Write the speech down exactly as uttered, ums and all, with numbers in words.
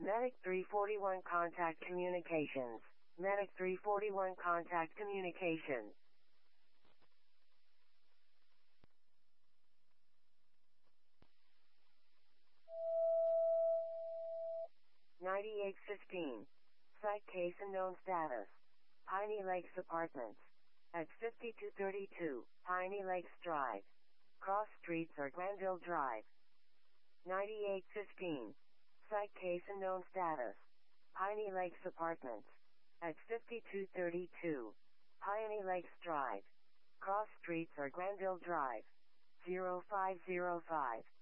Medic three forty-one Contact Communications. Medic three forty-one Contact Communications. ninety-eight fifteen. Site case unknown status. Piney Lakes Apartments. At fifty-two thirty-two, Piney Lakes Drive. Cross streets are Granville Drive. ninety-eight fifteen. Site case unknown status. Piney Lakes Apartments. At fifty-two thirty-two, Piney Lakes Drive. Cross streets are Granville Drive. zero five zero five.